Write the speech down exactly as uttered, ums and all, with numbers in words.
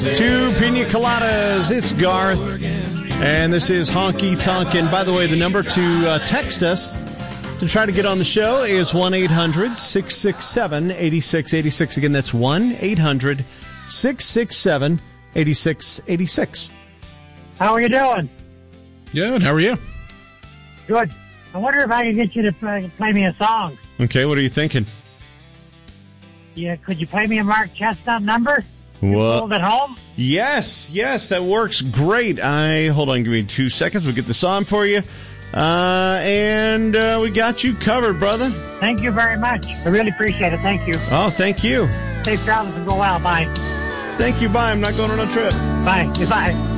Two pina coladas. It's Garth. And this is Honky Tonk. And by the way, the number to uh, text us to try to get on the show is one eight hundred six six seven eight six eight six. Again, that's one eight hundred six six seven eight six eight six. How are you doing? Good. How are you? Good. I wonder if I could get you to play, play me a song. Okay, what are you thinking? Yeah, could you play me a Mark Chestnut number? What? Hold it home? Yes, yes, that works great. I hold on, give me two seconds. We'll get the song for you. Uh, and uh, we got you covered, brother. Thank you very much. I really appreciate it. Thank you. Oh, thank you. Safe travels and go well. Bye. Thank you. Bye. I'm not going on a trip. Bye. Goodbye.